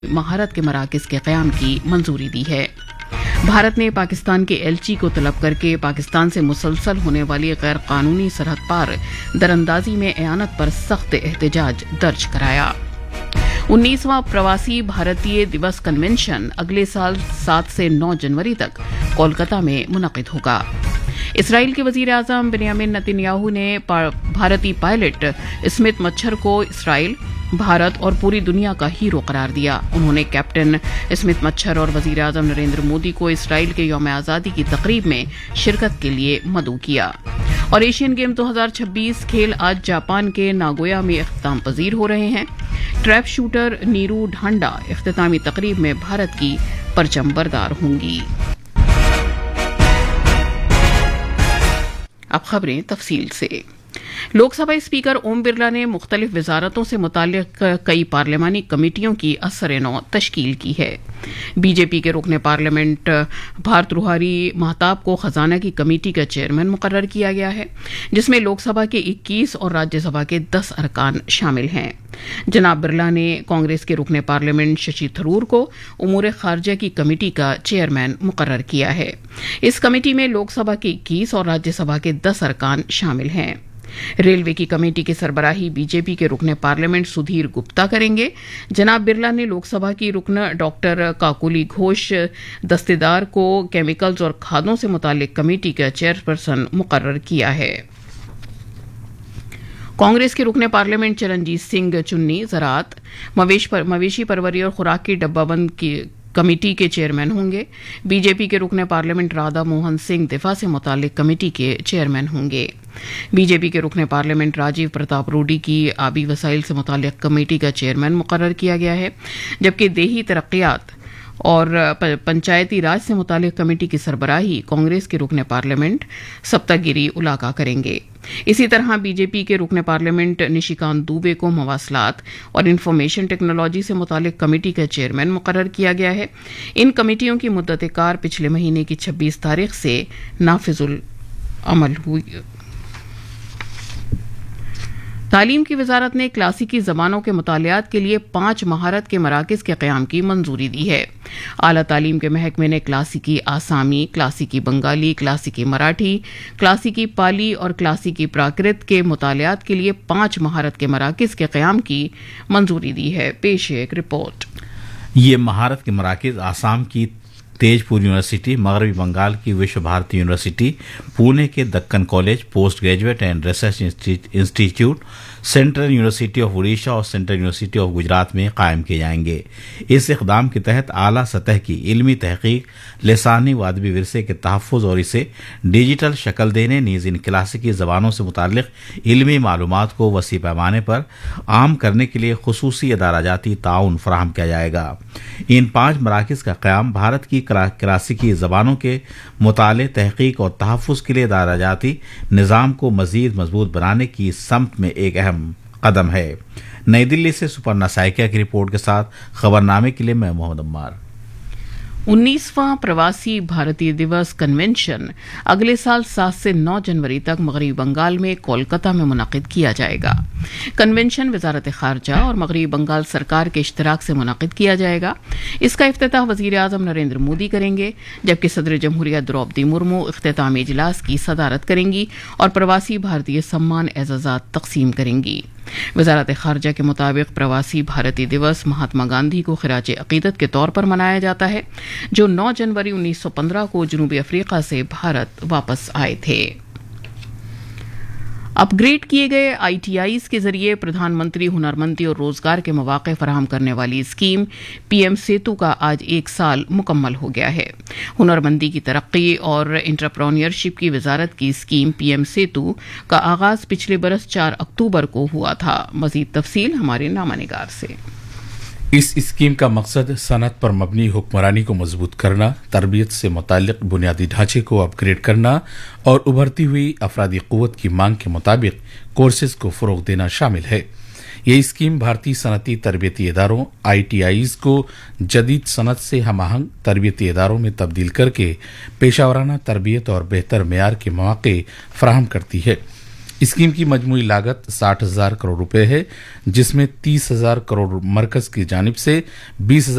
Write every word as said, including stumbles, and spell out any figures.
مہارت کے مراکز کے قیام کی منظوری دی ہے۔ بھارت نے پاکستان کے ایلچی کو طلب کر کے پاکستان سے مسلسل ہونے والی غیر قانونی سرحد پار دراندازی میں اعانت پر سخت احتجاج درج کرایا۔ انیسواں پرواسی بھارتیہ دیوس کنونشن اگلے سال سات سے نو جنوری تک کولکتہ میں منعقد ہوگا۔ اسرائیل کے وزیر اعظم بنیامین نتن یاہو نے بھارتی پائلٹ اسمتھ مچھر کو اسرائیل، بھارت اور پوری دنیا کا ہیرو قرار دیا۔ انہوں نے کیپٹن اسمتھ مچھر اور وزیر اعظم نریندر مودی کو اسرائیل کے یوم آزادی کی تقریب میں شرکت کے لیے مدعو کیا۔ اور ایشین گیم دو ہزار چھبیس کھیل آج جاپان کے ناگویا میں اختتام پذیر ہو رہے ہیں۔ ٹریپ شوٹر نیرو ڈھانڈا اختتامی تقریب میں بھارت کی پرچم بردار ہوں گی۔ اب خبریں تفصیل سے۔ لوک سبھا اسپیکر اوم برلا نے مختلف وزارتوں سے متعلق کئی پارلیمانی کمیٹیوں کی اثر نو تشکیل کی ہے۔ بی جے پی کے رکن پارلیمنٹ بھارتروہاری مہتاب کو خزانہ کی کمیٹی کا چیئرمین مقرر کیا گیا ہے، جس میں لوک سبھا کے اکیس اور راجیہ سبھا کے دس ارکان شامل ہیں۔ جناب برلا نے کانگریس کے رکن پارلیمنٹ ششی تھرور کو امور خارجہ کی کمیٹی کا چیئرمین مقرر کیا ہے۔ اس کمیٹی میں لوک سبھا کے اکیس اور راجیہ سبھا کے دس ارکان شامل ہیں۔ ریلوے کی کمیٹی کی سربراہی بی جے پی کے رکن پارلیمنٹ سدھیر گپتا کریں گے۔ جناب برلا نے لوک سبھا کی رکن ڈاکٹر کاکولی گھوش دستیدار کو کیمیکلز اور کھادوں سے متعلق کمیٹی کا چیئرپرسن مقرر کیا ہے۔ کانگریس کے رکن پارلیمنٹ چرنجیت سنگھ چنی زراعت، مویشی پروری اور خوراک کی ڈبہ بند کی کمیٹی کے چیئرمین ہوں گے۔ بی جے پی کے رکن پارلیمنٹ رادھا موہن سنگھ دفاع سے متعلق کمیٹی کے چیئرمین ہوں گے۔ بی جے پی کے رکن پارلیمنٹ راجیو پرتاپ روڈی کی آبی وسائل سے متعلق کمیٹی کا چیئرمین مقرر کیا گیا ہے، جبکہ دیہی ترقیات اور پنچایتی راج سے متعلق کمیٹی کی سربراہی کانگریس کے رکن پارلیمنٹ سپتا گیری الاکا کریں گے۔ اسی طرح بی جے پی کے رکن پارلیمنٹ نشیکانت دوبے کو مواصلات اور انفارمیشن ٹیکنالوجی سے متعلق کمیٹی کا چیئرمین مقرر کیا گیا ہے۔ ان کمیٹیوں کی مدت کار پچھلے مہینے کی چھبیس تاریخ سے نافذ العمل ہوئی۔ تعلیم کی وزارت نے کلاسیکی زبانوں کے مطالعات کے لیے پانچ مہارت کے مراکز کے قیام کی منظوری دی ہے۔ اعلیٰ تعلیم کے محکمے نے کلاسیکی آسامی، کلاسیکی بنگالی، کلاسیکی مراٹھی، کلاسیکی پالی اور کلاسیکی پراکرت کے مطالعات کے لیے پانچ مہارت کے مراکز کے قیام کی منظوری دی ہے۔ پیش ایک رپورٹ۔ یہ مہارت کے مراکز آسام کی تیج پور یونیورسٹی، مغربی بنگال کی وشو بھارتی یونیورسٹی، پونے کے Deccan college post graduate and research institute, central university of Odisha اور سینٹرل یونیورسٹی آف گجرات میں قائم کیے جائیں گے۔ اس اقدام کے تحت اعلیٰ سطح کی علمی تحقیق، لسانی و ادبی ورثے کے تحفظ اور اسے ڈیجیٹل شکل دینے، نیز ان کلاسیکی زبانوں سے متعلق علمی معلومات کو وسیع پیمانے پر عام کرنے کے لیے خصوصی ادارہ جاتی تعاون فراہم کیا جائے گا۔ ان پانچ مراکز کا قیام بھارت کی کلاسیکی زبانوں کے مطالعے، تحقیق اور تحفظ کے لیے ادارہ جاتی نظام کو مزید مضبوط بنانے کی سمت میں ایک اہم قدم ہے۔ نئی دلی سے سپرنا سائکیا کی رپورٹ کے ساتھ خبرنامے کے لیے میں محمد عمار۔ انیسواں پرواسی بھارتیہ دیوس کنونشن اگلے سال سات سے نو جنوری تک مغربی بنگال میں کولکتہ میں منعقد کیا جائے گا۔ کنونشن وزارت خارجہ اور مغربی بنگال سرکار کے اشتراک سے منعقد کیا جائے گا۔ اس کا افتتاح وزیر اعظم نریندر مودی کریں گے، جبکہ صدر جمہوریہ دروپدی مرمو اختتامی اجلاس کی صدارت کریں گی اور پرواسی بھارتیہ سمان اعزازات تقسیم کریں گی۔ وزارت خارجہ کے مطابق پرواسی بھارتی دیوس مہاتما گاندھی کو خراج عقیدت کے طور پر منایا جاتا ہے، جو نو جنوری انیس سو پندرہ کو جنوبی افریقہ سے بھارت واپس آئے تھے۔ اپ گریڈ کیے گئے آئی ٹی آئیز کے ذریعے پردھان منتری ہنرمندی اور روزگار کے مواقع فراہم کرنے والی اسکیم پی ایم سیتو کا آج ایک سال مکمل ہو گیا ہے۔ ہنرمندی کی ترقی اور انٹرپرونیئرشپ کی وزارت کی اسکیم پی ایم سیتو کا آغاز پچھلے برس چار اکتوبر کو ہوا تھا۔ مزید تفصیل ہمارے نامہ نگار سے۔ اس اسکیم کا مقصد صنعت پر مبنی حکمرانی کو مضبوط کرنا، تربیت سے متعلق بنیادی ڈھانچے کو اپ گریڈ کرنا اور ابھرتی ہوئی افرادی قوت کی مانگ کے مطابق کورسز کو فروغ دینا شامل ہے۔ یہ اسکیم بھارتی صنعتی تربیتی اداروں آئی ٹی آئیز کو جدید صنعت سے ہم آہنگ تربیتی اداروں میں تبدیل کر کے پیشہ ورانہ تربیت اور بہتر معیار کے مواقع فراہم کرتی ہے۔ स्कीम की मजमूई लागत साठ हजार करोड़ रुपए है, जिसमें तीस हजार करोड़ मरकज की जानिब से, बीस